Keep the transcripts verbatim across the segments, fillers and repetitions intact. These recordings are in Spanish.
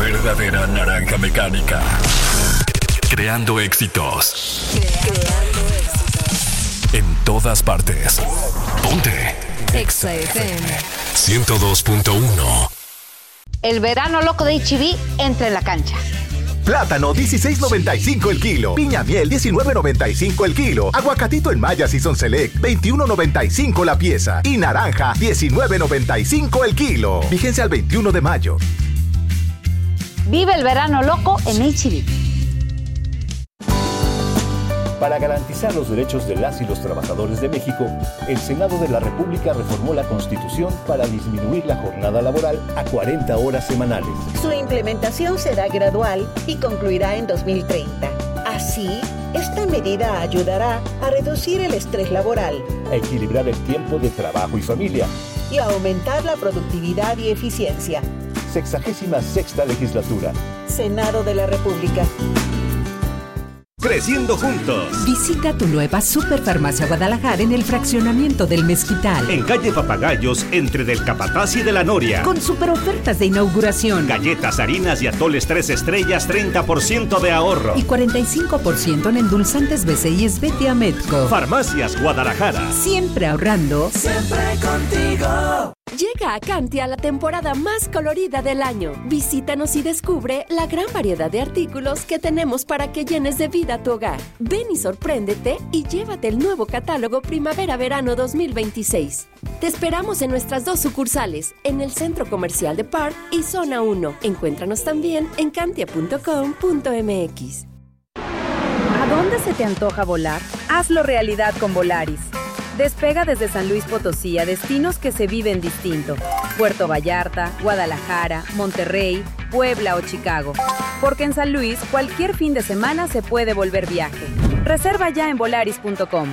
verdadera naranja mecánica. Creando éxitos. Creando éxitos. En todas partes. Ponte. Exa F M. ciento dos punto uno. El verano loco de H E B entra en la cancha. Plátano dieciséis noventa y cinco el kilo. Piña miel diecinueve noventa y cinco el kilo. Aguacatito en Maya Season Select veintiuno noventa y cinco la pieza. Y naranja diecinueve noventa y cinco el kilo. Vigencia al veintiuno de mayo. Vive el verano loco en H E B. Para garantizar los derechos de las y los trabajadores de México, el Senado de la República reformó la Constitución para disminuir la jornada laboral a cuarenta horas semanales. Su implementación será gradual y concluirá en dos mil treinta. Así, esta medida ayudará a reducir el estrés laboral, a equilibrar el tiempo de trabajo y familia y a aumentar la productividad y eficiencia. Sexagésima sexta legislatura. Senado de la República. Creciendo juntos. Visita tu nueva Superfarmacia Guadalajara en el fraccionamiento del Mezquital. En calle Papagayos, entre del Capataz y de la Noria. Con super ofertas de inauguración. Galletas, harinas y atoles tres estrellas, treinta por ciento de ahorro. Y cuarenta y cinco por ciento en endulzantes B C I Esbetia Medco. Farmacias Guadalajara. Siempre ahorrando. Siempre contigo. Llega a Cantia la temporada más colorida del año. Visítanos y descubre la gran variedad de artículos que tenemos para que llenes de vida tu hogar. Ven y sorpréndete y llévate el nuevo catálogo Primavera-Verano dos mil veintiséis. Te esperamos en nuestras dos sucursales, en el Centro Comercial de Park y Zona uno. Encuéntranos también en cantia punto com punto m x. ¿A dónde se te antoja volar? Hazlo realidad con Volaris. Despega desde San Luis Potosí a destinos que se viven distinto. Puerto Vallarta, Guadalajara, Monterrey, Puebla o Chicago. Porque en San Luis, cualquier fin de semana se puede volver viaje. Reserva ya en volaris punto com.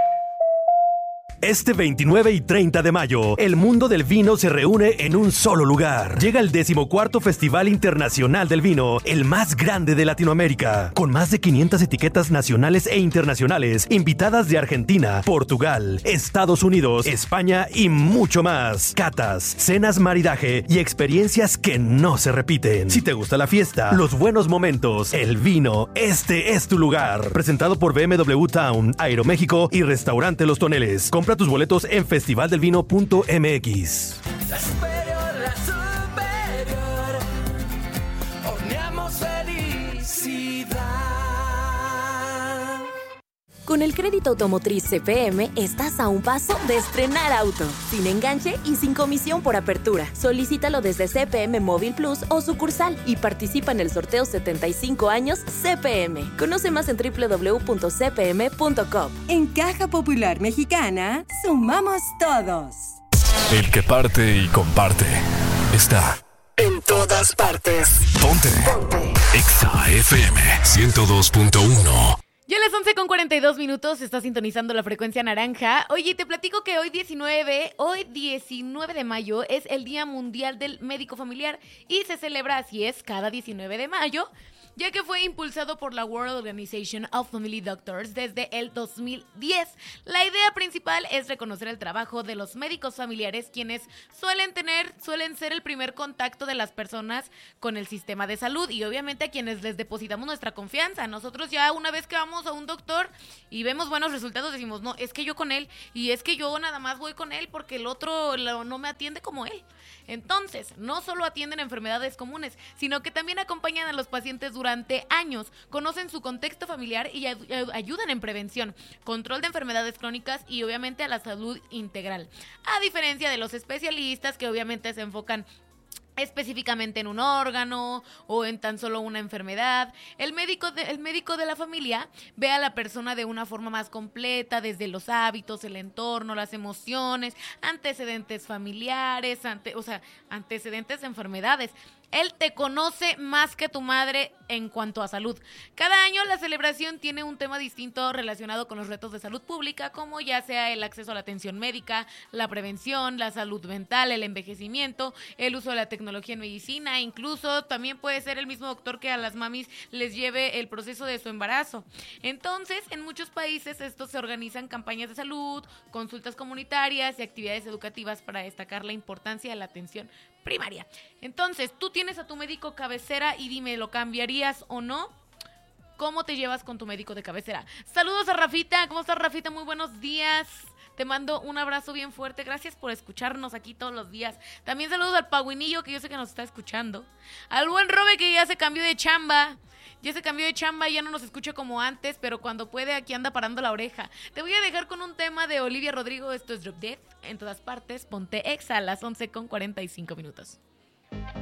Este veintinueve y treinta de mayo, el mundo del vino se reúne en un solo lugar. Llega el decimocuarto Festival Internacional del Vino, el más grande de Latinoamérica, con más de quinientas etiquetas nacionales e internacionales, invitadas de Argentina, Portugal, Estados Unidos, España y mucho más. Catas, cenas maridaje y experiencias que no se repiten. Si te gusta la fiesta, los buenos momentos, el vino, este es tu lugar. Presentado por B M W Town, Aeroméxico y Restaurante Los Toneles. Compra tus boletos en festival del vino punto m x. La superior, la superior, horneamos felicidad. Con el crédito automotriz C P M estás a un paso de estrenar auto, sin enganche y sin comisión por apertura. Solicítalo desde C P M Móvil Plus o sucursal y participa en el sorteo setenta y cinco años C P M. Conoce más en doble u doble u doble u punto c p m punto com. En Caja Popular Mexicana, sumamos todos. El que parte y comparte está en todas partes. Ponte. Ponte. Exa F M ciento dos punto uno. Ya a las once con cuarenta y dos minutos está sintonizando la frecuencia naranja. Oye, te platico que hoy diecinueve, hoy diecinueve de mayo es el Día Mundial del Médico Familiar y se celebra así es cada diecinueve de mayo, ya que fue impulsado por la World Organization of Family Doctors desde el dos mil diez. La idea principal es reconocer el trabajo de los médicos familiares, quienes suelen tener, suelen ser el primer contacto de las personas con el sistema de salud y obviamente a quienes les depositamos nuestra confianza. Nosotros ya una vez que vamos a un doctor y vemos buenos resultados decimos, no, es que yo con él y es que yo nada más voy con él porque el otro no me atiende como él. Entonces, no solo atienden enfermedades comunes, sino que también acompañan a los pacientes durante años, conocen su contexto familiar y ay- ayudan en prevención, control de enfermedades crónicas y obviamente a la salud integral. A diferencia de los especialistas que obviamente se enfocan específicamente en un órgano o en tan solo una enfermedad, el médico de, el médico de la familia ve a la persona de una forma más completa, desde los hábitos, el entorno, las emociones, antecedentes familiares, ante, o sea, antecedentes de enfermedades. Él te conoce más que tu madre en cuanto a salud. Cada año la celebración tiene un tema distinto relacionado con los retos de salud pública, como ya sea el acceso a la atención médica, la prevención, la salud mental, el envejecimiento, el uso de la tecnología, tecnología en medicina, incluso también puede ser el mismo doctor que a las mamis les lleve el proceso de su embarazo. Entonces, en muchos países estos se organizan campañas de salud, consultas comunitarias y actividades educativas para destacar la importancia de la atención primaria. Entonces, tú tienes a tu médico cabecera y dime, ¿lo cambiarías o no? ¿Cómo te llevas con tu médico de cabecera? Saludos a Rafita. ¿Cómo estás, Rafita? Muy buenos días. Te mando un abrazo bien fuerte. Gracias por escucharnos aquí todos los días. También saludos al Pagüinillo, que yo sé que nos está escuchando. Al buen Robe, que ya se cambió de chamba. Ya se cambió de chamba y ya no nos escucha como antes, pero cuando puede aquí anda parando la oreja. Te voy a dejar con un tema de Olivia Rodrigo. Esto es Drop Dead. En todas partes, ponte Exa a las once con cuarenta y cinco minutos.